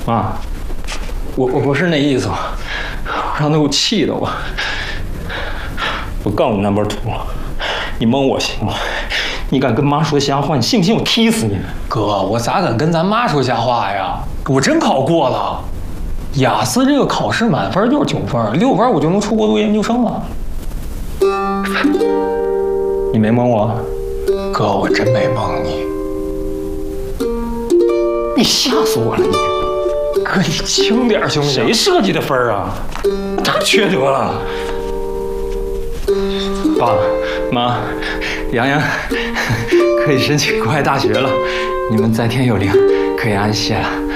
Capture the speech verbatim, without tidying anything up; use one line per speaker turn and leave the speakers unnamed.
妈，我我不是那意思，让他给我气的我。我告诉你那边秃了，你蒙我行吗？你敢跟妈说瞎话，你信不信我踢死你？
哥，我咋敢跟咱妈说瞎话呀？我真考过了，雅思这个考试满分就是九分，六分我就能出国读研究生了。
你没蒙我？
哥，我真没蒙你。
你吓死我了你！
哥，你轻点行不行？
谁设计的分啊？太缺德了！爸妈，洋洋可以申请国外大学了，你们在天有灵，可以安息了。